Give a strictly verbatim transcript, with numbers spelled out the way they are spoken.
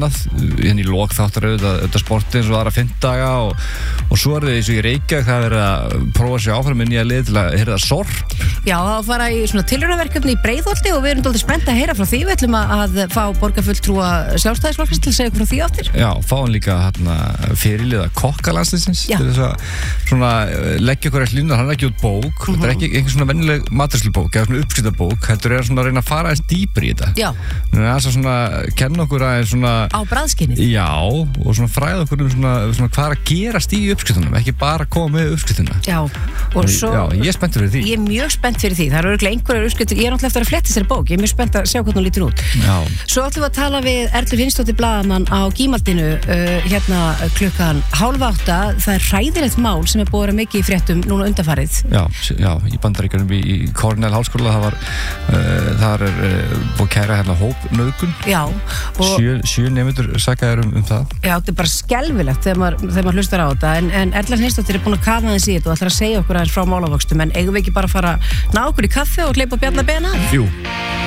annað hérna í lok þáttar auðvitað sporti eins og aðra fimmdaga og, og svo er það eins og í Reykjavík það er að prófa sér áfram inn í að lið til að heyra sorp. Já, það fara í svona tilraunaverkefni í Breiðholti og við erum dálítið spennt að heyra frá því. Við ætlum að fá borgarfulltrúa Sjálfstæðisflokksins til að segja frá því áttir. Já, fáum líka hérna fyrirliða kokkalandsliðsins til þess að svona leggja okkur eftir línu, hann er ekki út bók, mm-hmm. þetta er ekki einhvern svona venjuleg matreiðslubók eða svona uppskriftabók, heldur er svona að reyna að fara aðeins dýpar í þetta. Já. Það er svona kenna okkur aðeins svona á bragðskynið. Já, og svona fræða okkur um svona, svona hvað er að gerast í uppskriftunum, ekki bara koma með uppskriftina. Já, og svo Já, ég er spenntur fyrir því. Ég er mjög spennt fyrir því. Það eru örugglega einhverjar uppskriftir. Ég er náttúrulega eftir að fletta þessari bók. Ég er mjög spennt að sjá hvernig hún lítur út. Já. Svo ætlum við að tala við Erlu Finnsdóttir blaðamann á Gímaldinu uh, hérna klukkan hálf átta. Það er hræðilegt mál sem er búið að vera mikið í fréttum núna undanfarið. Já, já, í Bandaríkjunum í, í Cornell háskóla það var uh, þar er uh, búið kæra hérna hópnauðgun. Já. Sjö, sjö nemendur sakaðir um, um það. Já, þetta er bara skelfilegt þegar maður, þegar maður hlustar á þetta en, en Erla Finnsdóttir er búin að kafa aðeins í þetta og ætlar að segja okkur aðeins frá málavöxtum en eigum við ekki bara að fara ná okkur í kaffi og hleypa bjalla bena? Jú.